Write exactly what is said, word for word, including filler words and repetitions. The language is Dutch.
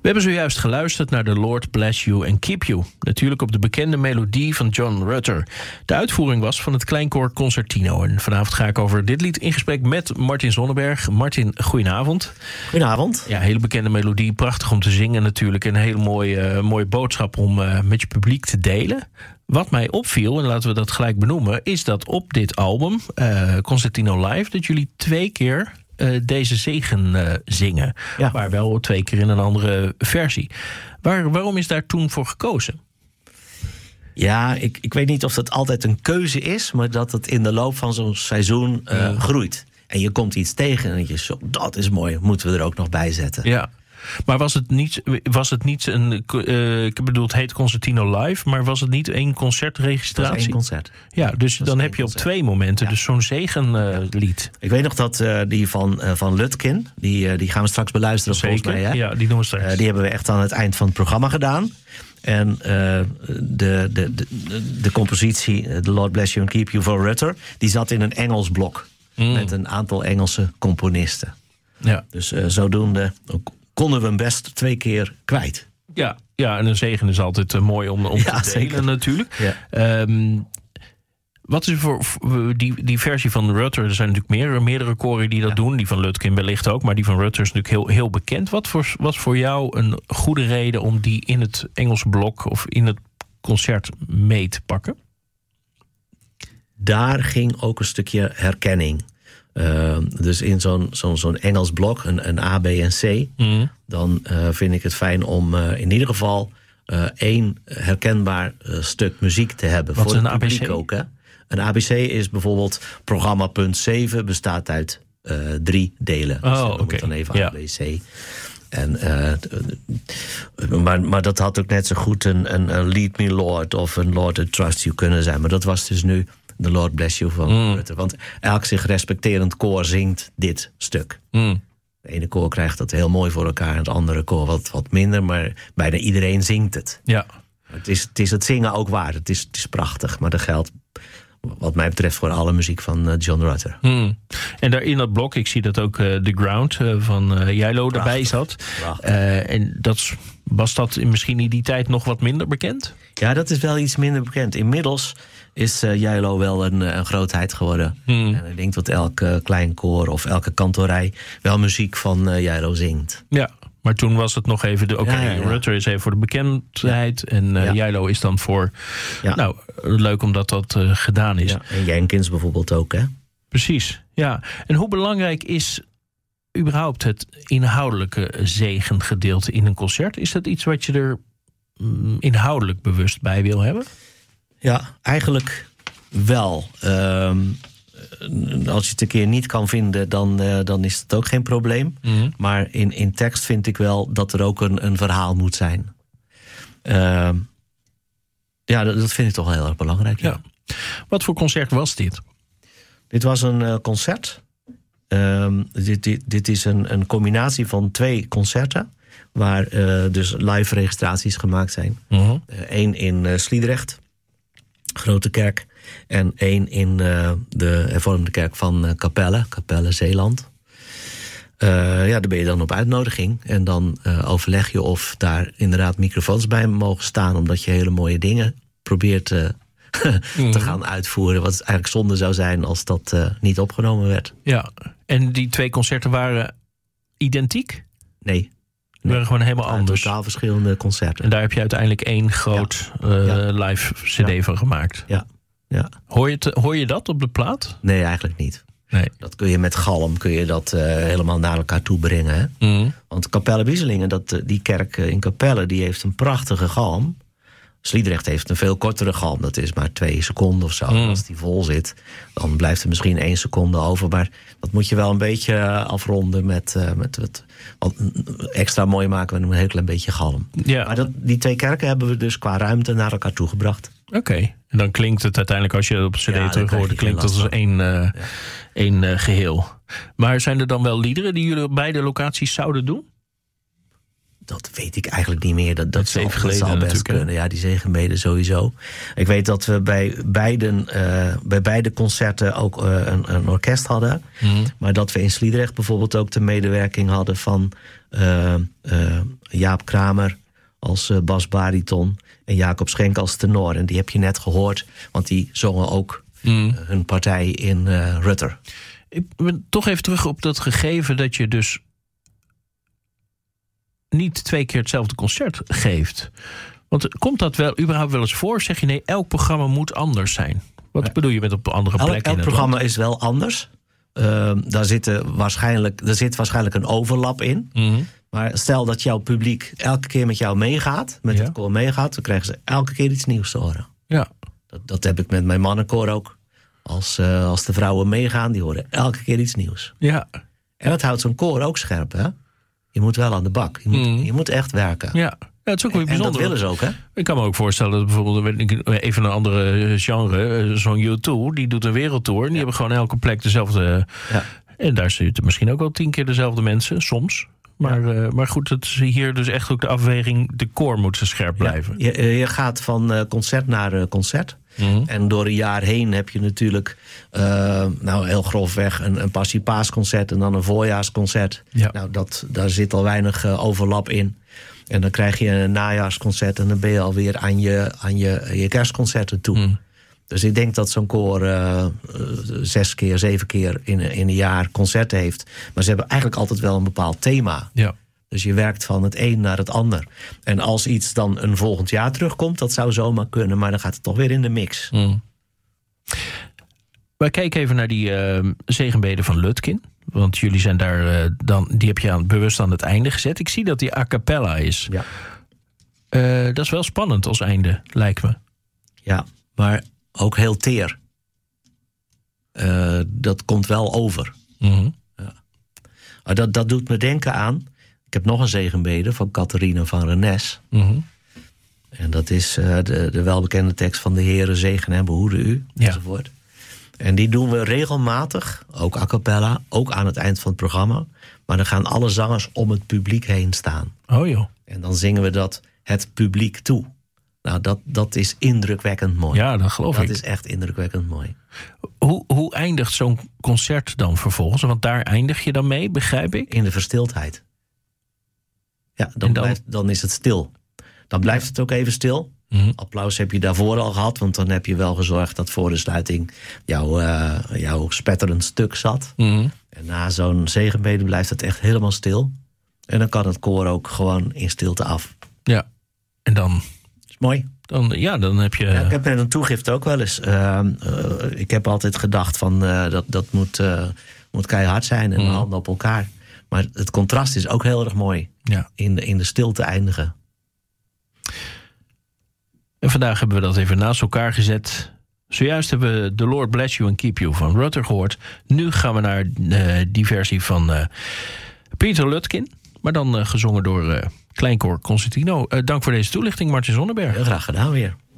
hebben zojuist geluisterd naar The Lord Bless You and Keep You. Natuurlijk op de bekende melodie van John Rutter. De uitvoering was van het Kleinkoor Concertino. En vanavond ga ik over dit lied in gesprek met Martin Zonneberg. Martin, goedenavond. Goedenavond. Ja, hele bekende melodie. Prachtig om te zingen natuurlijk. En een hele mooie, uh, mooie boodschap om uh, met je publiek te delen. Wat mij opviel, en laten we dat gelijk benoemen, is dat op dit album, uh, Concertino Live, dat jullie twee keer uh, deze zegen uh, zingen. Ja. Maar wel twee keer in een andere versie. Waar, waarom is daar toen voor gekozen? Ja, ik, ik weet niet of dat altijd een keuze is, maar dat het in de loop van zo'n seizoen uh, ja. groeit. En je komt iets tegen en dan denk je, zo, dat is mooi, moeten we er ook nog bij zetten. Ja. Maar was het niet, was het niet een, uh, ik bedoel, het heet Concertino Live, maar was het niet één concertregistratie? Dat is één concert. Ja, dus dan heb je op concert. twee momenten ja. dus zo'n zegenlied. Uh, ik weet nog dat uh, die van, uh, van Lutkin, die, uh, die gaan we straks beluisteren volgens mij. Hè? Ja, die doen we straks. Uh, die hebben we echt aan het eind van het programma gedaan. En uh, de, de, de, de compositie, The Lord Bless You and Keep You van Rutter, die zat in een Engels blok. Mm. Met een aantal Engelse componisten. Ja. Dus uh, zodoende konden we hem best twee keer kwijt. Ja, ja, en een zegen is altijd uh, mooi om, om ja, te delen zeker. natuurlijk. Ja. Um, wat is voor, voor die, die versie van Rutter? Er zijn natuurlijk meer, meerdere koren die dat ja. doen. Die van Lutkin wellicht ook, maar die van Rutter is natuurlijk heel, heel bekend. Wat voor, was voor jou een goede reden om die in het Engels blok of in het concert mee te pakken? Daar ging ook een stukje herkenning. Uh, dus in zo'n, zo'n, zo'n Engels blok, een, een A, B en C, mm. dan uh, vind ik het fijn om uh, in ieder geval uh, één herkenbaar uh, stuk muziek te hebben. Wat voor is een het publiek A B C? Ook, hè? Een A B C is bijvoorbeeld programma punt zeven bestaat uit uh, drie delen. Oh, dus dan oké. okay. dan even ja. A B C. En, uh, maar, maar dat had ook net zo goed een, een, een Lead Me Lord of een Lord I Trust You kunnen zijn. Maar dat was dus nu The Lord Bless You van mm. Rutter. Want elk zich respecterend koor zingt dit stuk. Mm. De ene koor krijgt dat heel mooi voor elkaar, en het andere koor wat, wat minder. Maar bijna iedereen zingt het. Ja. Het is, het is het zingen ook waard. Het is, het is prachtig, maar dat geldt wat mij betreft voor alle muziek van John Rutter. Hmm. En daar in dat blok, ik zie dat ook uh, The Ground uh, van uh, Jijlo erbij zat. Uh, en dat, was dat misschien in die tijd nog wat minder bekend? Ja, dat is wel iets minder bekend. Inmiddels is uh, Jijlo wel een, een grootheid geworden. Hmm. En ik denk dat elk uh, klein koor of elke kantorij wel muziek van uh, Jijlo zingt. Ja. Maar toen was het nog even de... Oké, okay, ja, ja, ja. Rutter is even voor de bekendheid. Ja. En uh, ja. Jijlo is dan voor... Ja. Nou, leuk omdat dat uh, gedaan is. Ja, en Jenkins bijvoorbeeld ook, hè? Precies, ja. En hoe belangrijk is überhaupt het inhoudelijke zegengedeelte in een concert? Is dat iets wat je er mm, inhoudelijk bewust bij wil hebben? Ja, eigenlijk wel. Um, Als je het een keer niet kan vinden, dan, uh, dan is het ook geen probleem. Mm-hmm. Maar in, in tekst vind ik wel dat er ook een, een verhaal moet zijn. Uh, ja, dat, dat vind ik toch heel erg belangrijk. Ja. Ja. Wat voor concert was dit? Dit was een uh, concert. Uh, dit, dit, dit is een, een combinatie van twee concerten, waar uh, dus live registraties gemaakt zijn. Mm-hmm. Eén uh, in uh, Sliedrecht, Grote Kerk. En één in uh, de hervormde kerk van uh, Capelle, Capelle Zeeland. Uh, ja, daar ben je dan op uitnodiging. En dan uh, overleg je of daar inderdaad microfoons bij mogen staan, omdat je hele mooie dingen probeert uh, mm. te gaan uitvoeren. Wat eigenlijk zonde zou zijn als dat uh, niet opgenomen werd. Ja, en die twee concerten waren identiek? Nee. Die nee. waren gewoon helemaal anders. Totaal verschillende concerten. En daar heb je uiteindelijk één groot ja. Uh, ja. live cd ja. van gemaakt. Ja. Ja. Hoor je, te, hoor je dat op de plaat? Nee, eigenlijk niet. Nee. Dat kun je met galm kun je dat uh, helemaal naar elkaar toe brengen. Hè? Mm. Want Capelle Bieselingen, dat, uh, die kerk in Capelle, die heeft een prachtige galm. Sliedrecht heeft een veel kortere galm. Dat is maar twee seconden of zo. Mm. Als die vol zit, dan blijft er misschien één seconde over. Maar dat moet je wel een beetje afronden met, uh, met wat, wat extra mooi maken met een heel klein beetje galm. Ja. Maar dat, die twee kerken hebben we dus qua ruimte naar elkaar toegebracht. Oké, okay. En dan klinkt het uiteindelijk, als je op het cd ja, terug hoort, klinkt het als één, uh, ja. één uh, geheel. Maar zijn er dan wel liederen die jullie op beide locaties zouden doen? dat weet ik eigenlijk niet meer. Dat, dat, dat zal, even geleden dat zal best natuurlijk, kunnen. Ja, die zegenbeden sowieso. Ik weet dat we bij, beiden, uh, bij beide concerten ook uh, een, een orkest hadden. Mm. Maar dat we in Sliedrecht bijvoorbeeld ook de medewerking hadden van uh, uh, Jaap Kramer als uh, basbariton en Jacob Schenk als tenor. En die heb je net gehoord, want die zongen ook mm. uh, hun partij in uh, Rutter. Ik ben toch even terug op dat gegeven dat je dus niet twee keer hetzelfde concert geeft. Want komt dat wel überhaupt wel eens voor? Zeg je nee, elk programma moet anders zijn. Wat ja. bedoel je met op andere plekken? Elk, elk programma land? Is wel anders. Uh, daar, zitten waarschijnlijk, daar zit waarschijnlijk een overlap in. Mm-hmm. Maar stel dat jouw publiek elke keer met jou meegaat, met ja. het koor meegaat, dan krijgen ze elke keer iets nieuws te horen. Ja. Dat, dat heb ik met mijn mannenkoor ook. Als, uh, als de vrouwen meegaan, die horen elke keer iets nieuws. Ja. En dat houdt zo'n koor ook scherp, hè? Je moet wel aan de bak. Je moet, mm. je moet echt werken. Ja. Ja, het is ook wel bijzonder. En dat willen ze ook, hè? Ik kan me ook voorstellen dat bijvoorbeeld even een andere genre, zo'n U twee, die doet een wereldtour. En die ja. hebben gewoon elke plek dezelfde. Ja. En daar zitten misschien ook wel tien keer dezelfde mensen, soms. Maar, ja. uh, maar goed, het is hier dus echt ook de afweging, de koor moet ze scherp blijven. Ja, je, je gaat van uh, concert naar uh, concert. Mm-hmm. En door een jaar heen heb je natuurlijk, uh, nou heel grofweg, een, een Passie-Paasconcert en dan een voorjaarsconcert. Ja. Nou, dat, daar zit al weinig uh, overlap in. En dan krijg je een najaarsconcert en dan ben je alweer aan je, aan je, je kerstconcerten toe. Mm. Dus ik denk dat zo'n koor uh, zes keer, zeven keer in, in een jaar concerten heeft. Maar ze hebben eigenlijk altijd wel een bepaald thema. Ja. Dus je werkt van het een naar het ander. En als iets dan een volgend jaar terugkomt, dat zou zomaar kunnen. Maar dan gaat het toch weer in de mix. Mm. Wij kijken even naar die uh, zegenbeden van Lutkin. Want jullie zijn daar uh, dan, die heb je aan, bewust aan het einde gezet. Ik zie dat die a cappella is. Ja. Uh, dat is wel spannend als einde, lijkt me. Ja, maar ook heel teer. Uh, dat komt wel over. Mm-hmm. Ja. Uh, dat, dat doet me denken aan. Ik heb nog een zegenbede van Catharina van Rennes. Mm-hmm. En dat is uh, de, de welbekende tekst van de Heere zegen en behoede u, ja. enzovoort. En die doen we regelmatig, ook a cappella, ook aan het eind van het programma. Maar dan gaan alle zangers om het publiek heen staan. Oh joh. En dan zingen we dat het publiek toe. Nou, dat, dat is indrukwekkend mooi. Ja, dat geloof dat ik. Dat is echt indrukwekkend mooi. Hoe, hoe eindigt zo'n concert dan vervolgens? Want daar eindig je dan mee, begrijp ik? In de verstiltheid. Ja, dan, dan... Blijft, dan is het stil. Dan blijft het ook even stil. Mm-hmm. Applaus heb je daarvoor al gehad, want dan heb je wel gezorgd dat voor de sluiting jouw, uh, jouw spetterend stuk zat. Mm-hmm. En na zo'n zegenbede blijft het echt helemaal stil. En dan kan het koor ook gewoon in stilte af. Ja, en dan... Is mooi. Dan, ja, dan heb je... Ja, ik heb met een toegift ook wel eens. Uh, uh, ik heb altijd gedacht van uh, dat, dat moet, uh, moet keihard zijn en mm. handen op elkaar. Maar het contrast is ook heel erg mooi. Ja. In de, in de stilte eindigen. En vandaag hebben we dat even naast elkaar gezet. Zojuist hebben we The Lord Bless You and Keep You van Rutter gehoord. Nu gaan we naar uh, die versie van uh, Peter Lutkin. Maar dan uh, gezongen door uh, Kleinkoor Concertino. Uh, dank voor deze toelichting, Martin Zonneberg. Heel graag gedaan weer.